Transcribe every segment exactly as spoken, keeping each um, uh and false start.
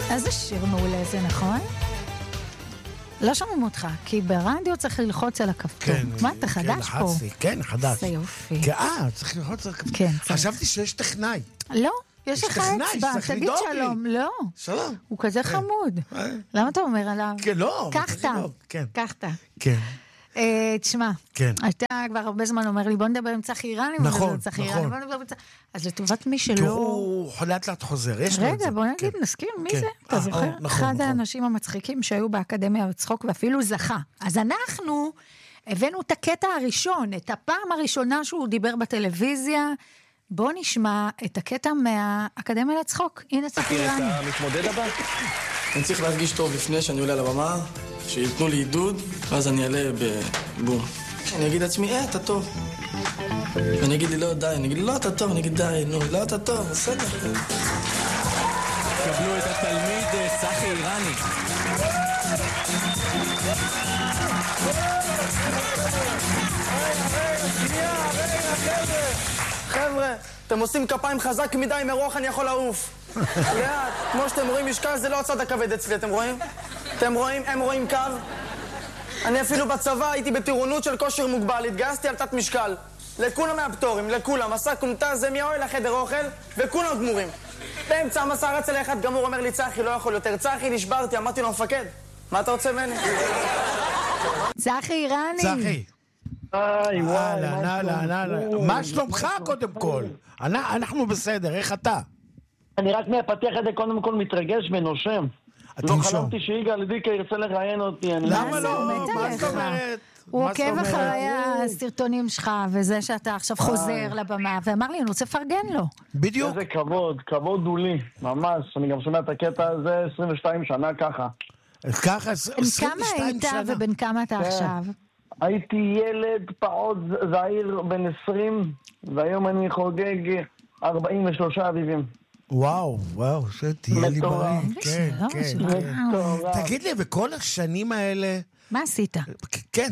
איזה שיר מעולה זה, נכון? לא שומעים אותך, כי ברדיו צריך ללחוץ על הכפתור. כן, מה, אתה חדש כן, פה? לחצתי, כן, חדש. זה יופי. אה, צריך ללחוץ על הכפתור. כן, צריך. חשבתי שיש טכנאי. לא, יש יש לך טכנאי אצבע, שצריך תגיד לדאוג שלום. לא, שלום. הוא כזה חמוד. אה. למה אתה אומר עליו? כן, לא. קח צריך אתה, לדאוג, כן. קח אתה. כן. אה, תשמע, כן. אתה כבר הרבה זמן אומר לי, בוא נדבר עם צחי אירני. נכון, צחי נכון. אירני, בוא נדבר עם צחי. אז לטובת מי כי שלא... הוא לאט לאט חוזר, יש לו את זה. רגע, בוא נגיד, כן. נסכים, מי כן. זה? אתה אה, זוכר? אה, נכון, אחד נכון. האנשים המצחיקים שהיו באקדמיה לצחוק ואפילו זכה. אז אנחנו הבאנו את הקטע הראשון, את הפעם הראשונה שהוא דיבר בטלוויזיה. בוא נשמע את הקטע מהאקדמיה לצחוק. הנה צחי אירני. אתה מתמודד הבא? אני צריך להרגיש טוב לפני שאני עולה על הבמה, שיתנו לי עידוד, ואז אני אעלה בבום. אני אגיד לעצמי, אה, אתה טוב. ואני אגיד לי, לא, די. אני אגיד לי, לא, אתה טוב. אני אגיד, די, נו, לא, אתה טוב, בסדר. קבלו את התלמיד צחי אירני. חבר'ה, אתם עושים כפיים חזק מדי, מרוח אני יכול לעוף. לאט, כמו שאתם רואים, משקל זה לא הצד הכבד אצלי, אתם רואים? אתם רואים? הם רואים קו? אני אפילו בצבא הייתי בטירונות של כושר מוגבל, התגייסתי על תת משקל. לכולם מהפטורים, לכולם. עשה קומטה, זה מהאוהל לחדר אוכל, וכולם גמורים. באמצע המסע רץ אלי אחד גמור, אומר לי, צחי, לא יכול יותר. צחי, נשברתי, אמרתי לו, מפקד, מה אתה רוצה ממני? צחי אירני. צחי. היי, וואי, אהלן, אהלן, אהלן. מה שלומך קודם כל? אנ- אנחנו בסדר, איך אתה? אני רק מהפתיח הזה קודם כל מתרגש ונושם. אתה לא תנשום. חלמתי שיגאל דיקה ירצה לראיין אותי. אני- למה זה, לא? הוא מת מה עליך. זאת אומרת? הוא מה זאת עוקב אומרת? אחרי הסרטונים שלך, וזה שאתה עכשיו חוזר לבמה, ואמר לי, אני רוצה לפרגן לו. בדיוק. איזה כבוד, כבוד הוא לי, ממש. אני גם שומע את הקטע הזה עשרים ושתיים שנה ככה. ככה, בן עשרים כמה ושתיים היית שנה. ובן כמה אתה עכשיו? הייתי ילד פעוט זעיר בן עשרים, והיום אני חוגג ארבעים ושלושה אביבים. וואו, וואו, שתהיה לי מטורף. בריא. כן, שלוש, כן, וואו. כן. מטורף. תגיד לי, בכל השנים האלה... מה עשית? כ- כן.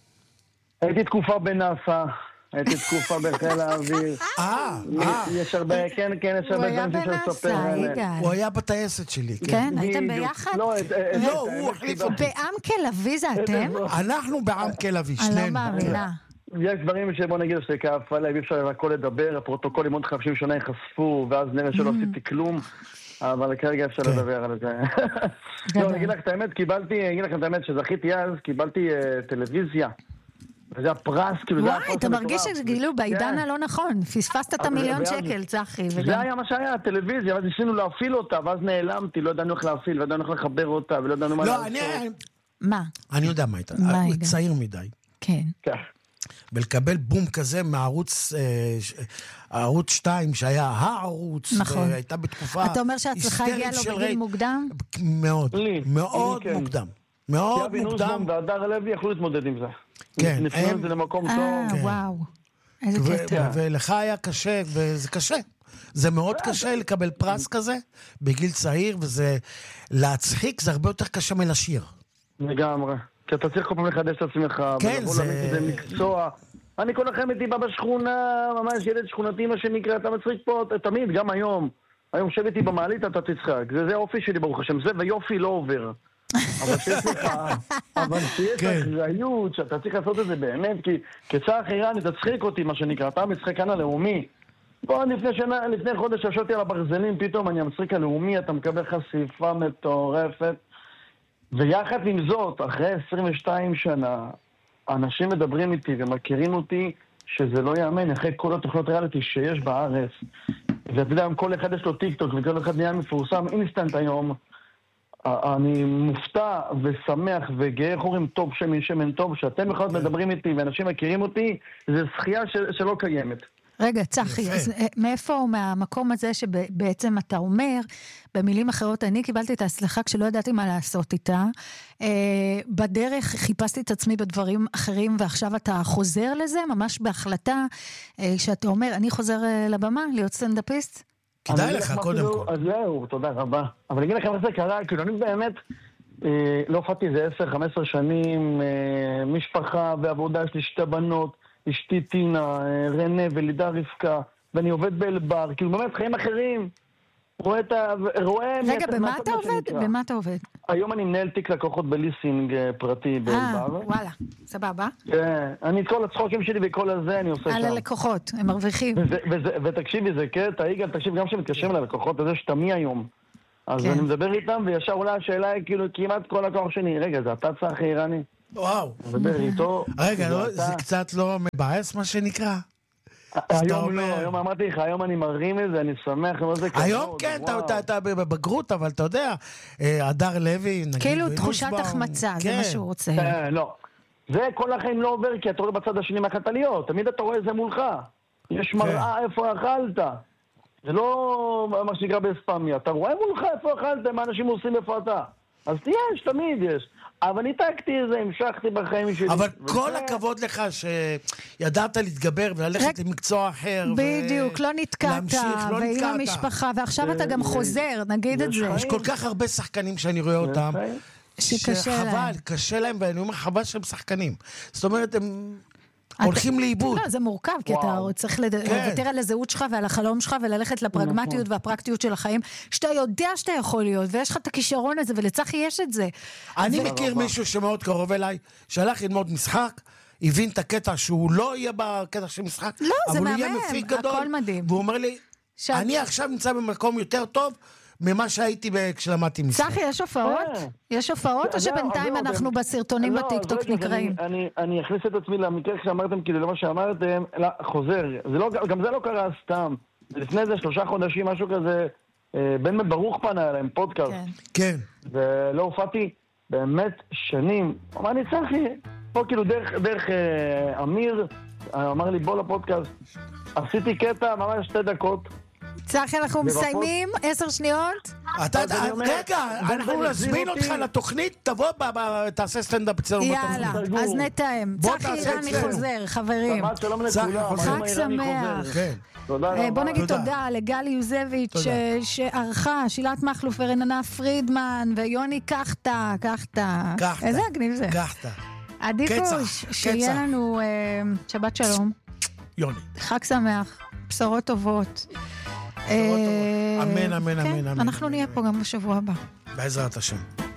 הייתי תקופה בנאס"א, הייתי תקופה בחיל האוויר. אה, אה. יש הרבה, כן, כן, יש הוא הרבה היה דברים שאפשר בנאס"א, לספר עליהם. יגאל. הוא היה בטייסת שלי, כן. כן, הייתם בדיוק. ביחד? לא, את- את- לא, את הוא האמת החליף קיבלתי. אותי. בעמקל אבי זה אתם? אנחנו בעמקל אבי, אני לא שנינו. מאמינה. יש דברים שבוא נגיד שכאף עליי, אי אפשר הכל לדבר, הפרוטוקולים עוד חמישים שנה ייחשפו, ואז נראה שלא עשיתי כלום, אבל כרגע אפשר כן. לדבר על זה. גדול. לא, אני אגיד לך את האמת, קיבלתי, אני אגיד לכם את האמת, שזכיתי אז, קיבלתי אה, טלוויזיה. וזה הפרס, כאילו, זה וואי, הפרס אתה מרגיש המטורף. שכאילו בעידן כן. הלא נכון. פספסת את אבל- המיליון ואז- שקל, צחי. זה וגם- היה מה שהיה, הטלוויזיה, ואז ניסינו להפעיל אותה, ואז נעלמתי, לא ידענו איך להפעיל, לא ידענו איך לחבר אותה, ולא ידענו מה לא, לעשות. אני... מה? אני יודע מה הייתה. מה הוא הייתה? צעיר מדי. כן. כן. ולקבל בום כזה מערוץ אה, ש- ערוץ שתיים, שהיה הערוץ, נכון. והייתה בתקופה אתה אומר שהצלחה היסטרית הגיעה לו של בגיל רייט. מוקדם? מאוד, לי, מאוד לי כן. מוקדם. כי מאוד אבי מוקדם. נוסבאום והדר לוי יכלו להתמודד עם זה. כן, נפנו הם- את זה למקום אה, טוב. כן. וואו. איזה ו- קטע. ולך היה קשה, וזה קשה. זה מאוד קשה לקבל פרס כזה בגיל צעיר, וזה להצחיק זה הרבה יותר קשה מלשיר. לגמרי. כי אתה צריך כל פעם לחדש את עצמך. כן, ולבוא זה- להבין שזה מקצוע. אני כל לכם הייתי בא בשכונה, ממש ילד שכונתי מה שנקרא, אתה מצחיק פה, ת- תמיד, גם היום. היום שב איתי במעלית, אתה תצחק. זה זה האופי שלי, ברוך השם. זה ויופי לא עובר. אבל שיש לך, אבל שיש לך כן. אחריות, שאתה צריך לעשות את זה באמת, כי כצחי אירני, תצחיק אותי, מה שנקרא. אתה המשחקן הלאומי. בוא, לפני שנה, לפני חודש ישבתי על הברזלים, פתאום אני המשחק הלאומי, אתה מקבל חשיפה מטורפת. ויחד עם זאת, אחרי עשרים ושתיים שנה, אנשים מדברים איתי ומכירים אותי שזה לא יאמן, אחרי כל התוכניות ריאליטי שיש בארץ. ואתה יודע, כל אחד יש לו טיק טוק וכל אחד נהיה מפורסם אינסטנט היום. אני מופתע ושמח וגאה, איך אומרים טוב שמן שמן טוב, שאתם בכלל מדברים איתי ואנשים מכירים אותי, זה זכייה של, שלא קיימת. רגע, צחי, יפה. אז אה, מאיפה, מהמקום הזה שבעצם אתה אומר, במילים אחרות, אני קיבלתי את ההצלחה כשלא ידעתי מה לעשות איתה, אה, בדרך חיפשתי את עצמי בדברים אחרים, ועכשיו אתה חוזר לזה, ממש בהחלטה, אה, שאתה אומר, אני חוזר אה, לבמה, להיות סטנדאפיסט? כדאי אני לך אגיד קודם אפילו- כל. אז זהו, תודה רבה. אבל אני אגיד לכם איך זה קרה, כאילו אני באמת אה, לא הופעתי איזה עשר חמש עשרה שנים, אה, משפחה ועבודה, יש לי שתי בנות, אשתי טינה, אה, רנה ולידה רבקה, ואני עובד באלבר, כאילו באמת חיים אחרים. רואה את ה... רואה... רגע, במה אתה עובד? במה אתה עובד? היום אני מנהל תיק לקוחות בליסינג פרטי באלבר. אה, וואלה, סבבה. אני את כל הצחוקים שלי וכל הזה אני עושה שם. על הלקוחות, הם מרוויחים. ותקשיבי, זה קטע, יגאל, תקשיב, גם שמתקשרים ללקוחות, אז יש תמי היום. אז אני מדבר איתם, וישר אולי השאלה היא כאילו כמעט כל לקוח שני, רגע, זה אתה צחי איראני? וואו. מדבר איתו. רגע, זה קצת לא מבאס מה שנקרא? היום לא, היום אמרתי לך, היום אני מרים את זה, אני שמח. היום כן, אתה בבגרות, אבל אתה יודע, הדר לוי, נגיד... כאילו תחושת החמצה, זה מה שהוא רוצה. לא, זה כל החיים לא עובר, כי אתה רואה בצד השני מהחתליות, תמיד אתה רואה זה מולך. יש מראה איפה אכלת. זה לא מה שנקרא בספמיה, אתה רואה מולך איפה אכלת, מה אנשים עושים איפה אתה. אז יש, תמיד יש. אבל ניתקתי את זה, המשכתי בחיים שלי. אבל כל הכבוד לך שידעת להתגבר וללכת למקצוע אחר. בדיוק, לא נתקעת, ועם המשפחה, ועכשיו אתה גם חוזר, נגיד את זה. יש כל כך הרבה שחקנים שאני רואה אותם, שחבל, קשה להם, ואני אומר חבל שהם שחקנים. זאת אומרת, הם... הולכים לאיבוד. לא, זה מורכב, כי אתה צריך לוותר על הזהות שלך ועל החלום שלך וללכת לפרגמטיות והפרקטיות של החיים, שאתה יודע שאתה יכול להיות, ויש לך את הכישרון הזה, ולצחי יש את זה. אני מכיר מישהו שמאוד קרוב אליי, שהלך ללמוד משחק, הבין את הקטע שהוא לא יהיה בקטע של משחק, אבל הוא יהיה מפיק גדול, והוא אומר לי, אני עכשיו נמצא במקום יותר טוב, ממה שהייתי כשלמדתי משחק. צחי, יש הופעות? יש הופעות או שבינתיים אנחנו בסרטונים בטיקטוק נקראים? אני אכניס את עצמי למקרה כשאמרתם, כאילו למה שאמרתם, חוזר. גם זה לא קרה סתם. לפני זה שלושה חודשים, משהו כזה, בן ברוך פנה אליהם, פודקאסט. כן. ולא הופעתי באמת שנים. אמר לי, צחי, פה כאילו דרך אמיר, אמר לי, בוא לפודקאסט. עשיתי קטע, ממש שתי דקות. צחי, אנחנו מסיימים, עשר שניות. רגע, אנחנו נזמין אותך לתוכנית, תבוא, תעשה סטנדאפ אצלנו בתוכנית. יאללה, אז נתאם. צחי איראני חוזר, חברים. חג שמח. בוא נגיד תודה לגלי יוזביץ' שערכה, שילת מחלוף ורננה פרידמן, ויוני קחתה, קחתה. איזה אגניב זה. קחתה. עדיפוש, שיהיה לנו שבת שלום. יוני. חג שמח, בשורות טובות. אמן, אמן, אמן, אמן. אנחנו נהיה פה גם בשבוע הבא. בעזרת השם.